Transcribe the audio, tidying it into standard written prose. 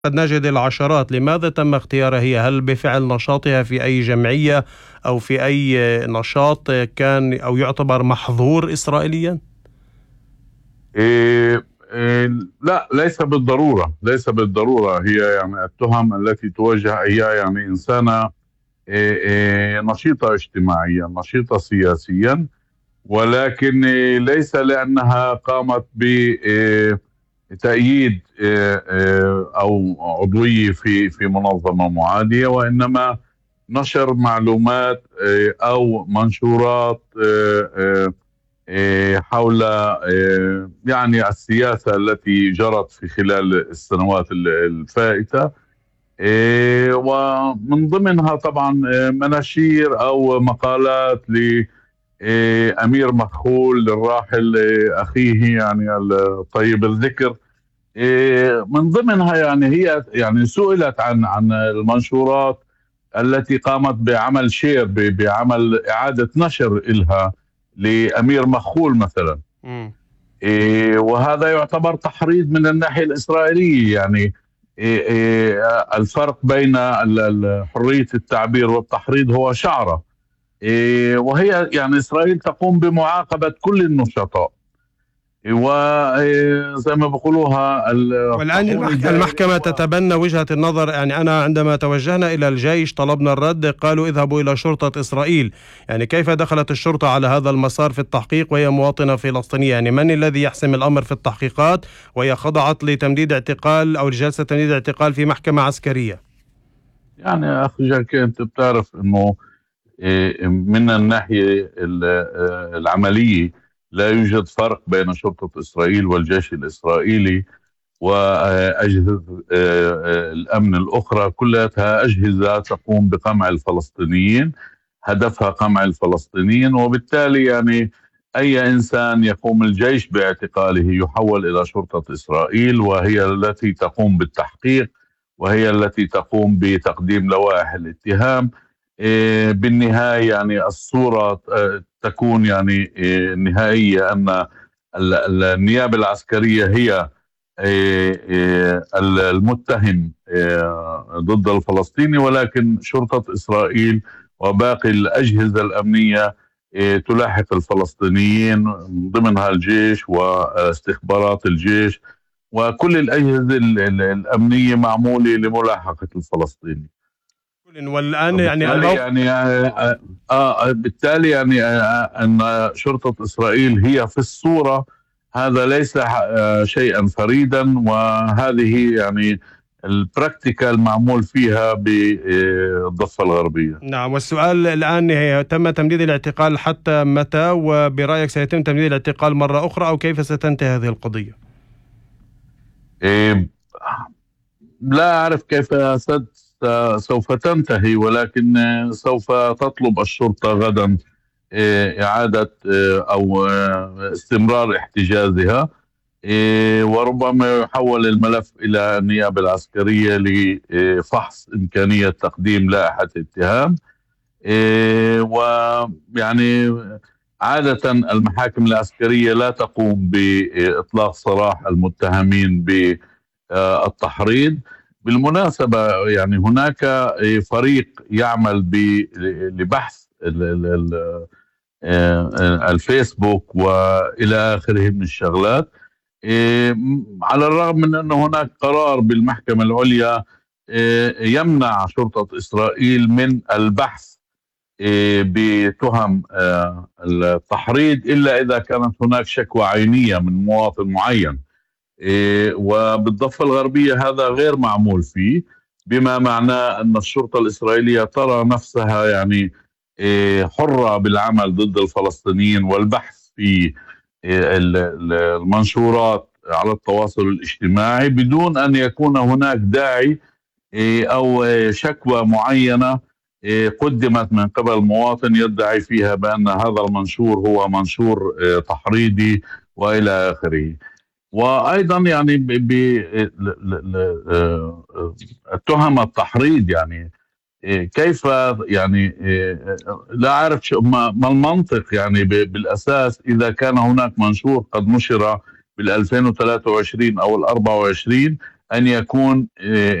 قد نجد العشرات. لماذا تم اختيارها هي؟ هل بفعل نشاطها في أي جمعية أو في أي نشاط كان أو يعتبر محظور إسرائيليا؟ إيه لا، ليس بالضرورة، ليس بالضرورة. هي يعني التهم التي توجه هي يعني إنسانة نشيطة اجتماعيا، نشيطة سياسيا، ولكن ليس لأنها قامت بتأييد أو عضوية في منظمة معادية، وإنما نشر معلومات أو منشورات حول يعني السياسة التي جرت في خلال السنوات الفائتة، ومن ضمنها طبعا مناشير أو مقالات لأمير مخول الراحل أخيه يعني الطيب الذكر. من ضمنها يعني هي يعني سئلت عن المنشورات التي قامت بعمل شير، بعمل إعادة نشر إلها لأمير مخول مثلا. وهذا يعتبر تحريض من الناحية الإسرائيلية. يعني الفرق بين حرية التعبير والتحريض هو شعرة. وهي يعني إسرائيل تقوم بمعاقبة كل النشطاء، وزي ما بقولوها والآن الطاحون الدائري. المحكمة تتبنى وجهة النظر. يعني أنا عندما توجهنا إلى الجيش طلبنا الرد، قالوا اذهبوا إلى شرطة إسرائيل. يعني كيف دخلت الشرطة على هذا المسار في التحقيق وهي مواطنة فلسطينية؟ يعني من الذي يحسم الأمر في التحقيقات وهي خضعت لتمديد اعتقال أو لجلسة تمديد اعتقال في محكمة عسكرية؟ يعني أخي جاكي، أنت بتعرف أنه من الناحية العملية لا يوجد فرق بين شرطة إسرائيل والجيش الإسرائيلي وأجهزة الأمن الأخرى. كلها أجهزة تقوم بقمع الفلسطينيين، هدفها قمع الفلسطينيين. وبالتالي يعني أي إنسان يقوم الجيش باعتقاله يحول إلى شرطة إسرائيل، وهي التي تقوم بالتحقيق، وهي التي تقوم بتقديم لوائح الاتهام. بالنهاية يعني الصورة تكون يعني نهائية، أن النيابة العسكرية هي المتهم ضد الفلسطيني، ولكن شرطة إسرائيل وباقي الأجهزة الأمنية تلاحق الفلسطينيين، ضمنها الجيش واستخبارات الجيش وكل الأجهزة الأمنية معمولة لملاحقة الفلسطيني. والآن يعني بالتالي يعني بالتالي يعني أن شرطة إسرائيل هي في الصورة، هذا ليس شيئا فريدا، وهذه يعني البراكتيكال معمول فيها بالضفة الغربية. نعم. والسؤال الآن، هي تم تمديد الاعتقال حتى متى؟ وبرأيك سيتم تمديد الاعتقال مرة أخرى أو كيف ستنتهي هذه القضية؟ إيه لا أعرف كيف سوف تنتهي، ولكن سوف تطلب الشرطة غدا إعادة أو استمرار احتجازها، وربما يحول الملف إلى النيابة العسكرية لفحص إمكانية تقديم لائحة اتهام. ويعني عادة المحاكم العسكرية لا تقوم بإطلاق سراح المتهمين بالتحريض. بالمناسبة يعني هناك فريق يعمل لبحث الفيسبوك وإلى آخره من الشغلات. على الرغم من أن هناك قرار بالمحكمة العليا يمنع شرطة إسرائيل من البحث بتهم التحريض إلا إذا كانت هناك شكوى عينية من مواطن معين. وبالضفة الغربية هذا غير معمول فيه، بما معناه أن الشرطة الإسرائيلية ترى نفسها يعني حرة بالعمل ضد الفلسطينيين والبحث في المنشورات على التواصل الاجتماعي بدون أن يكون هناك داعي أو شكوى معينة قدمت من قبل مواطن يدعي فيها بأن هذا المنشور هو منشور تحريضي وإلى آخره. وأيضا يعني التهم التحريض يعني كيف يعني لا أعرف ما المنطق يعني بالأساس إذا كان هناك منشور قد نشر بال 2023 أو ال 24 أن يكون